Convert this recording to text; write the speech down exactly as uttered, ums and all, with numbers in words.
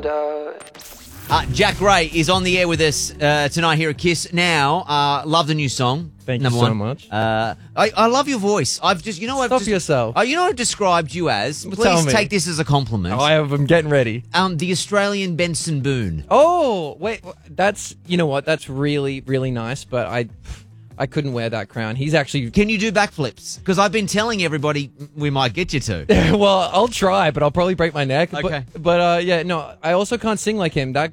wonder. Uh, Jack Ray is on the air with us uh, tonight here at Kiss. Now, uh, love the new song. Thank number you so one. much. Uh, I, I love your voice. I've just, you know, what Stop I've just, yourself. Uh, you know, what I've described you as. Well, Please tell me. take this as a compliment. Oh, I have, I'm getting ready. Um, the Australian Benson Boone. Oh, wait. That's, you know what? That's really, really nice, but I I couldn't wear that crown. He's actually... Can you do backflips? Because I've been telling everybody we might get you to. well, I'll try, but I'll probably break my neck. Okay. But, but uh, yeah, no, I also can't sing like him. That